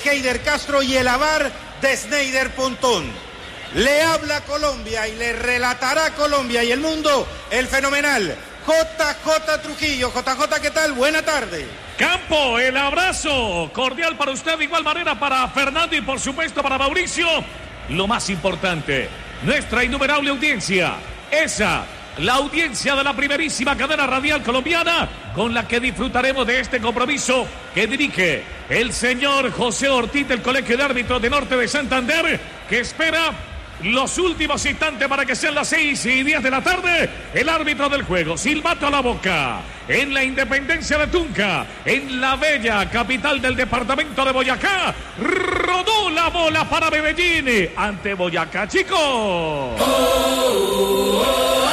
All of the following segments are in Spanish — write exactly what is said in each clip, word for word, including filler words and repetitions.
Heider Castro y el avar de Sneider Pontón. Le habla Colombia y le relatará Colombia y el mundo el fenomenal J J Trujillo. J J, ¿qué tal? Buena tarde. Campo, el abrazo cordial para usted, de igual manera para Fernando y por supuesto para Mauricio. Lo más importante, nuestra innumerable audiencia, esa, la audiencia de la primerísima cadena radial colombiana, con la que disfrutaremos de este compromiso que dirige el señor José Ortiz del Colegio de Árbitros de Norte de Santander, que espera los últimos instantes para que sean las seis y diez de la tarde. El árbitro del juego, silbato a la boca, en la Independencia de Tunca, en la bella capital del departamento de Boyacá. Rodó la bola para Medellín ante Boyacá Chico. Oh, oh, oh.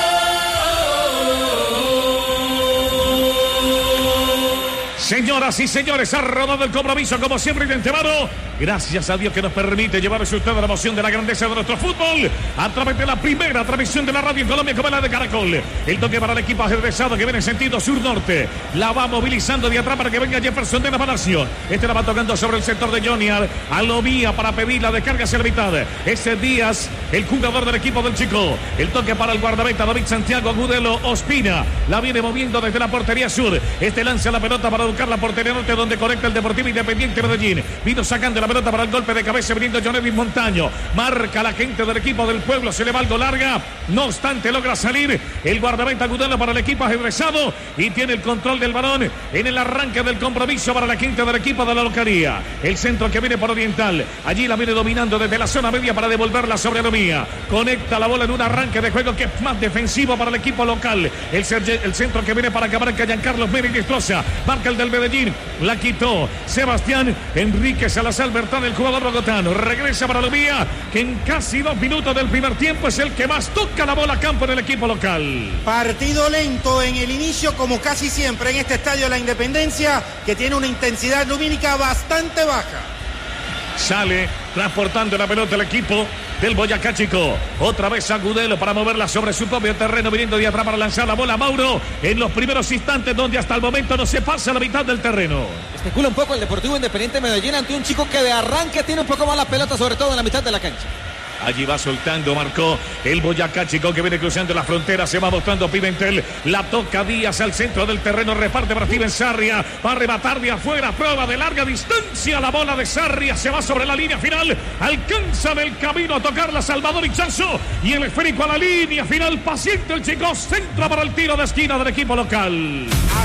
Señoras y señores, ha rodado el compromiso como siempre de antemano. Gracias a Dios que nos permite llevarse usted a la emoción de la grandeza de nuestro fútbol a través de la primera transmisión de la radio en Colombia como la de Caracol. El toque para el equipo ajedrezado que viene en sentido sur-norte. La va movilizando de atrás para que venga Jefferson de la Palacio. Este la va tocando sobre el sector de Joniar. A Lobía para pedir la descarga hacia la mitad. Ese Díaz, el jugador del equipo del Chico. El toque para el guardameta David Santiago Agudelo Ospina. La viene moviendo desde la portería sur. Este lanza la pelota para buscar la portería norte donde conecta el Deportivo Independiente Medellín. Vino sacando la pelota para el golpe de cabeza viniendo John Edwin Montaño. Marca la gente del equipo del pueblo. Se le va algo larga. No obstante logra salir el guardameta Agudelo para el equipo ajedrezado y tiene el control del balón en el arranque del compromiso para la quinta del equipo de la localía. El centro que viene por Oriental. Allí la viene dominando desde la zona media para devolverla sobre Lomía. Conecta la bola en un arranque de juego que es más defensivo para el equipo local. El, el centro que viene para acabar que Giancarlo Meri destroza. Marca el del Medellín, la quitó Sebastián Enrique Salazar Bertán, el jugador bogotano. Regresa para Lomía, que en casi dos minutos del primer tiempo es el que más toca la bola a campo en el equipo local. Partido lento en el inicio, como casi siempre en este estadio de la Independencia, que tiene una intensidad lumínica bastante baja. Sale transportando la pelota el equipo del Boyacá Chico. Otra vez Agudelo para moverla sobre su propio terreno, viniendo de atrás para lanzar la bola a Mauro en los primeros instantes donde hasta el momento no se pasa la mitad del terreno. Especula un poco el Deportivo Independiente Medellín ante un Chico que de arranque tiene un poco más la pelota, sobre todo en la mitad de la cancha. Allí va soltando, marcó el Boyacá Chico que viene cruzando la frontera, se va mostrando Pimentel, la toca Díaz al centro del terreno, reparte para Steven Sarria, va a rematar de afuera, prueba de larga distancia, la bola de Sarria se va sobre la línea final, alcanza del camino a tocarla Salvador Hinchazo y el esférico a la línea final, paciente el Chico, centra para el tiro de esquina del equipo local.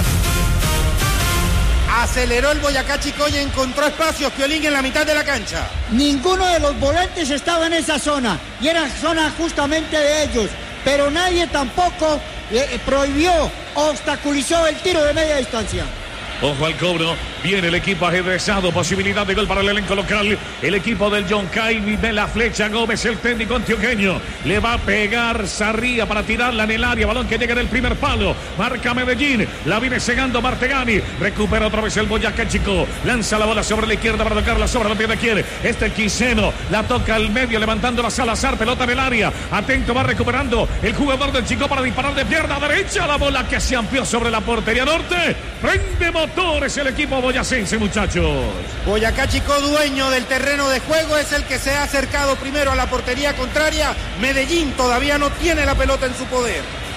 Aceleró el Boyacá Chico y encontró espacios, Piolín, en la mitad de la cancha. Ninguno de los volantes estaba en esa zona y era zona justamente de ellos, pero nadie tampoco eh, prohibió, obstaculizó el tiro de media distancia. Ojo al cobro, viene el equipo ajedrezado, posibilidad de gol para el elenco local, el equipo del John Caimi de la Flecha Gómez, el técnico antioqueño, le va a pegar Sarria para tirarla en el área, balón que llega en el primer palo, marca Medellín, la viene cegando Martegani, recupera otra vez el Boyacá Chico, lanza la bola sobre la izquierda para tocarla sobre la pierna, quiere, este Quiseno, la toca al medio, levantando la Salazar, pelota en el área, atento, va recuperando el jugador del Chico para disparar de pierna derecha, la bola que se amplió sobre la portería norte, prende motores el equipo boyacense, muchachos. Boyacá Chico, dueño del terreno de juego, es el que se ha acercado primero a la portería contraria. Medellín todavía no tiene la pelota en su poder.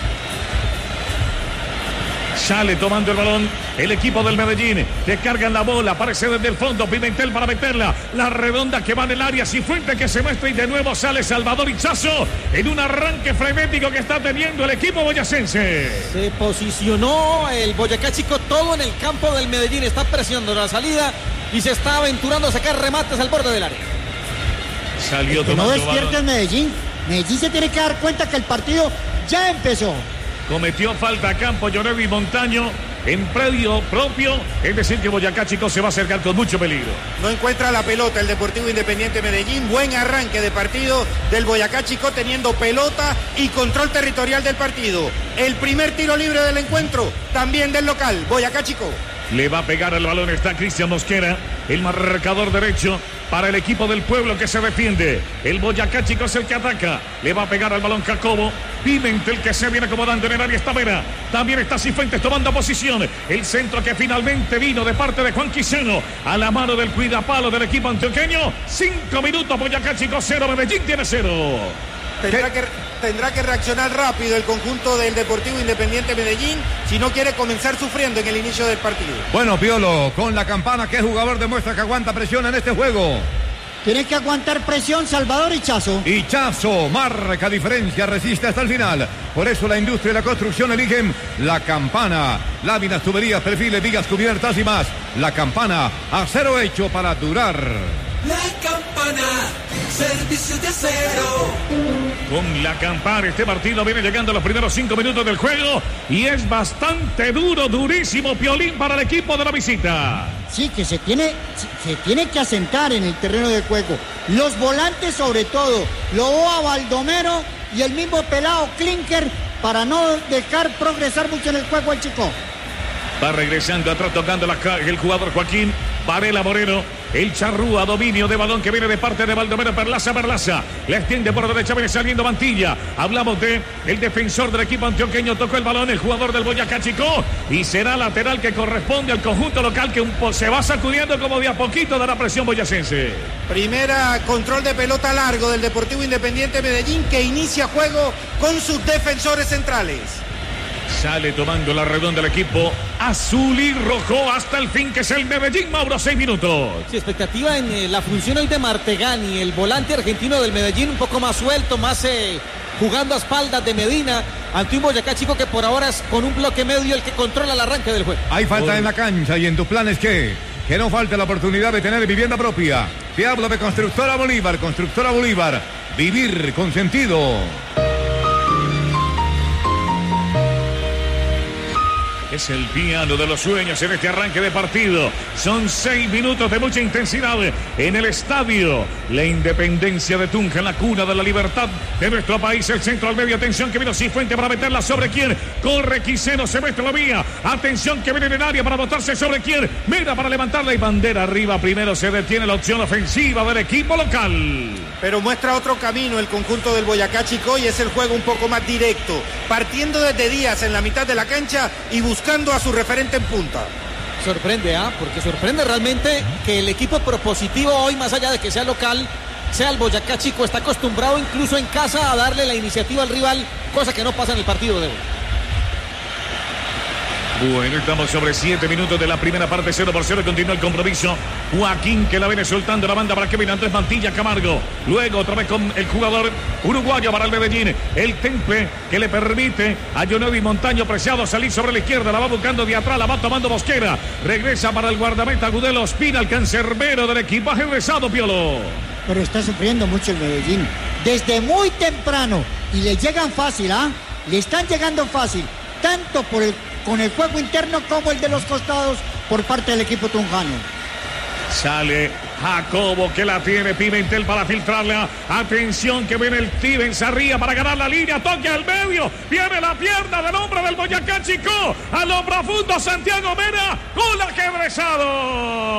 Sale tomando el balón el equipo del Medellín, descargan la bola, aparece desde el fondo Pimentel para meterla, la redonda que va en el área, Cifuente que se muestra y de nuevo sale Salvador Hinchazo en un arranque frenético que está teniendo el equipo boyacense. Se posicionó el Boyacá Chico todo en el campo del Medellín, está presionando la salida y se está aventurando a sacar remates al borde del área. Salió que tomando no despierte el Medellín, Medellín se tiene que dar cuenta que el partido ya empezó. Cometió falta a campo Yonevi Montaño en predio propio, es decir que Boyacá Chico se va a acercar con mucho peligro. No encuentra la pelota el Deportivo Independiente Medellín, buen arranque de partido del Boyacá Chico teniendo pelota y control territorial del partido. El primer tiro libre del encuentro, también del local, Boyacá Chico. Le va a pegar el balón, está Cristian Mosquera, el marcador derecho para el equipo del Pueblo que se defiende. El Boyacá Chico es el que ataca. Le va a pegar al balón Jacobo. Pimentel que se viene acomodando en el área. Está Vera. También está Cifuentes tomando posición. El centro que finalmente vino de parte de Juan Quiseno a la mano del cuidapalo del equipo antioqueño. Cinco minutos, Boyacá Chico cero, Medellín tiene cero. Tendrá que, tendrá que reaccionar rápido el conjunto del Deportivo Independiente Medellín si no quiere comenzar sufriendo en el inicio del partido. Bueno, Piolo, con la campana, ¿qué jugador demuestra que aguanta presión en este juego? Tiene que aguantar presión Salvador Hichazo. Hichazo marca diferencia, resiste hasta el final. Por eso la industria y la construcción eligen la campana. Láminas, tuberías, perfiles, vigas, cubiertas y más. La campana, acero hecho para durar. La campana, servicios de acero. Con la campana, este partido viene llegando a los primeros cinco minutos del juego y es bastante duro, durísimo, Piolín, para el equipo de la visita. Sí, que se tiene, se tiene que asentar en el terreno de juego. Los volantes sobre todo, Loboa, Baldomero y el mismo pelado Klinker para no dejar progresar mucho en el juego al Chico. Va regresando atrás tocando la, el jugador Joaquín Varela Moreno. El charrúa, dominio de balón que viene de parte de Baldomero. Perlaza, Perlaza, le extiende por derecha, viene saliendo Mantilla. Hablamos de el defensor del equipo antioqueño, tocó el balón, el jugador del Boyacá Chico, y será lateral que corresponde al conjunto local que un po se va sacudiendo como de a poquito de la presión boyacense. Primera control de pelota largo del Deportivo Independiente Medellín, que inicia juego con sus defensores centrales. Sale tomando la redonda el equipo azul y rojo hasta el fin, que es el Medellín. Mauro, seis minutos. Sí, expectativa en eh, la función hoy de Martegani, el volante argentino del Medellín, un poco más suelto, más eh, jugando a espaldas de Medina, ante un Boyacá Chico que por ahora es con un bloque medio el que controla el arranque del juego. Hay falta oh. en la cancha, y en tus planes, ¿qué? Que no falte la oportunidad de tener vivienda propia. Te hablo de Constructora Bolívar. Constructora Bolívar, vivir con sentido. Es el piano de los sueños en este arranque de partido. Son seis minutos de mucha intensidad en el estadio La Independencia de Tunja, en la cuna de la libertad de nuestro país. El centro al medio, atención que vino Cifuentes para meterla sobre quién. Corre Quiseno, se mete la vía. Atención que viene en el área para botarse sobre quién. Mira para levantarla y bandera arriba. Primero se detiene la opción ofensiva del equipo local. Pero muestra otro camino el conjunto del Boyacá Chico, y es el juego un poco más directo, partiendo desde Díaz en la mitad de la cancha y buscando a su referente en punta. Sorprende, ¿ah? ¿eh? Porque sorprende realmente que el equipo propositivo hoy, más allá de que sea local, sea el Boyacá Chico. Está acostumbrado incluso en casa a darle la iniciativa al rival, cosa que no pasa en el partido de hoy. Bueno, estamos sobre siete minutos de la primera parte, cero por cero, continúa el compromiso. Joaquín que la viene soltando la banda para Kevin Andrés Mantilla Camargo. Luego otra vez con el jugador uruguayo para el Medellín. El temple que le permite a Jonovi Montaño Preciado salir sobre la izquierda. La va buscando de atrás, la va tomando Mosquera. Regresa para el guardameta Gudelo Ospina, el cancerbero del equipaje regresado, Piolo. Pero está sufriendo mucho el Medellín. Desde muy temprano. Y le llegan fácil, ¿ah? ¿eh? Le están llegando fácil. Tanto por el con el juego interno como el de los costados por parte del equipo tunjano. Sale Jacobo que la tiene Pimentel para filtrarla. Atención que viene el Steven Sarría para ganar la línea. Toque al medio. Viene la pierna del hombre del Boyacá Chico. A lo profundo Santiago Mena. Gol ajedrezado.